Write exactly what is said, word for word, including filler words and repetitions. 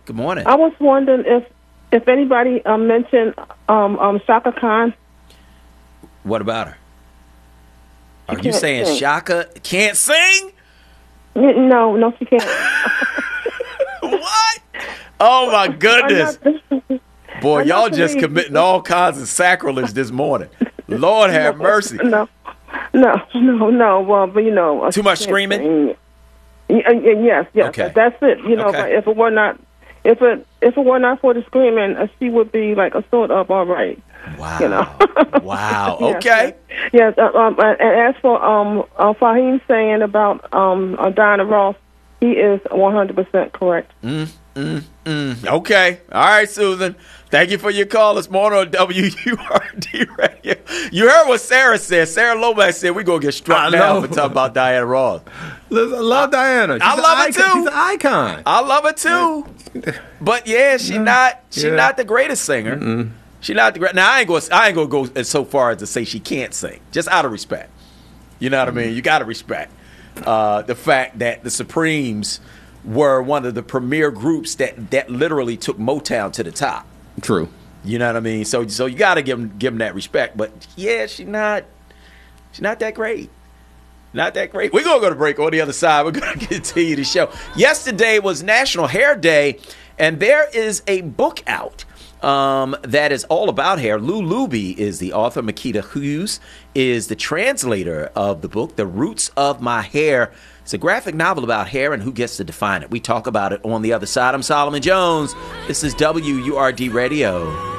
Good morning. I was wondering if if anybody um, mentioned um, um, Shaka Khan. What about her? She Are you can't saying sing. Shaka can't sing? N- No, no, she can't. What? Oh, my goodness. I'm not- Boy, I'm y'all not just believe- committing all kinds of sacrilege this morning. Lord have mercy. No, no, no, no. Well, but you know, uh, Too much she can't screaming? sing. Y- uh, y- Yes, yes. Okay. That's it. You know, Okay. but if it were not, if it if it were not for the screaming, uh, she would be like a sort of all right. Wow. You know. Wow. Yes, Okay. Yes. yes uh, um, and as for um, uh, Fahim saying about um, uh, Diana Ross, he is one hundred percent correct. Mm, mm, mm. Okay. All right, Susan. Thank you for your call this morning on W U R D Radio. You heard what Sarah said. Sarah Lomax said we're going to get struck I down know. for talking about Diana Ross. Listen, I love Diana. She's I an love her, icon. too. She's an icon. I love her too. But yeah, she not she Yeah. not the greatest singer. Mm-mm. She not the great. Now I ain't going I ain't going to go so far as to say she can't sing. Just out of respect. You know what I mean? You got to respect uh, the fact that the Supremes were one of the premier groups that that literally took Motown to the top. True. You know what I mean? So so you got to give them, give them that respect. But yeah, she not she's not that great. Not that great. We're going to go to break. On the other side, we're going to continue the show. Yesterday was National Hair Day, and there is a book out um, that is all about hair. Lou Luby is the author. Makita Hughes is the translator of the book, The Roots of My Hair. It's a graphic novel about hair and who gets to define it. We talk about it on the other side. I'm Solomon Jones. This is W U R D Radio.